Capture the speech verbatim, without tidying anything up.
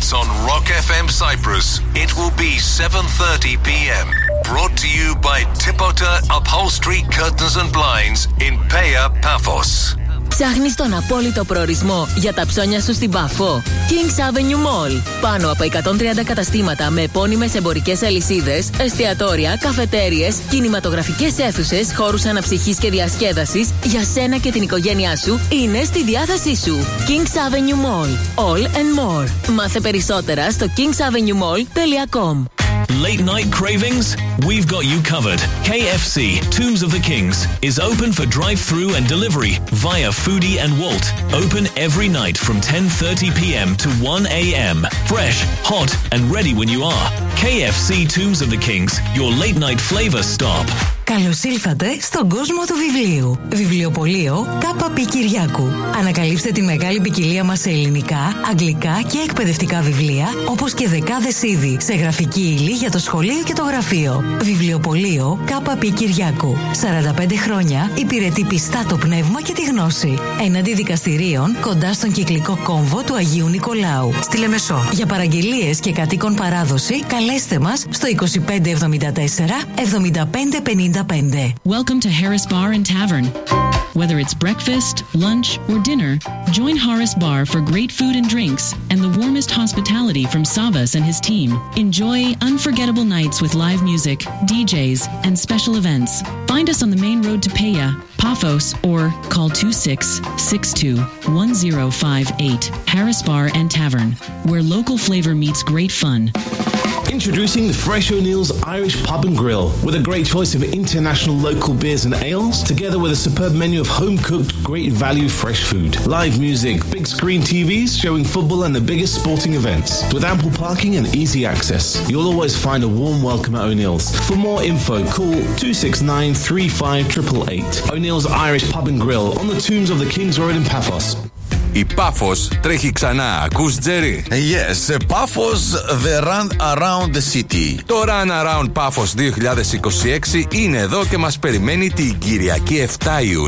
Paphos on Rock εφ εμ Cyprus. It will be seven thirty p.m. Brought to you by Tipota Upholstery Curtains and Blinds in Paya, Paphos. Ψάχνεις τον απόλυτο προορισμό για τα ψώνια σου στην Πάφο? Kings Avenue Mall. Πάνω από εκατόν τριάντα καταστήματα με επώνυμες εμπορικές αλυσίδες, εστιατόρια, καφετέριες, κινηματογραφικές αίθουσες, χώρους αναψυχής και διασκέδασης για σένα και την οικογένειά σου είναι στη διάθεσή σου. Kings Avenue Mall. All and more. Μάθε περισσότερα στο kings avenue mall dot com. Late night cravings? We've got you covered. K F C, Tombs of the Kings, is open for drive-through and delivery via Foodie and Walt. Open every night from ten thirty p.m. to one a.m. Fresh, hot and ready when you are. K F C Tombs of the Kings, your late night flavor stop. Καλώς ήλθατε στον κόσμο του βιβλίου. Βιβλιοπωλείο ΚΑΠΑ Κυριάκου. Ανακαλύψτε τη μεγάλη ποικιλία μας σε ελληνικά, αγγλικά και εκπαιδευτικά βιβλία, όπως και δεκάδες είδη σε γραφική ύλη για το σχολείο και το γραφείο. Βιβλιοπωλείο ΚΑΠΑ Κυριάκου. σαράντα πέντε χρόνια υπηρετεί πιστά το πνεύμα και τη γνώση. Έναντι δικαστηρίων κοντά στον κυκλικό κόμβο του Αγίου Νικολάου, στη Λεμεσό. Για παραγγελίες και κατοίκον παράδοση, καλέστε μας στο είκοσι πέντε εβδομήντα τέσσερα εβδομήντα πέντε πενήντα. Welcome to Harris Bar and Tavern. Whether it's breakfast, lunch, or dinner, join Harris Bar for great food and drinks and the warmest hospitality from Savas and his team. Enjoy unforgettable nights with live music, D Js, and special events. Find us on the main road to Paya, Paphos, or call two six six two one zero five eight. Harris Bar and Tavern, where local flavor meets great fun. Introducing the Fresh O'Neill's Irish Pub and Grill, with a great choice of international local beers and ales, together with a superb menu of home-cooked, great value fresh food. Live music, big screen T Vs showing football and the biggest sporting events. With ample parking and easy access, you'll always find a warm welcome at O'Neill's. For more info, call two six nine three five eight eight eight. O'Neill's Irish Pub and Grill on the Tombs of the Kings Road in Paphos. Η Πάφος τρέχει ξανά, ακούς Τζέρι? Yes, Πάφος, the run around the city. Το Run Around Πάφος δύο χιλιάδες είκοσι έξι είναι εδώ και μας περιμένει την Κυριακή εφτά Ιουνίου.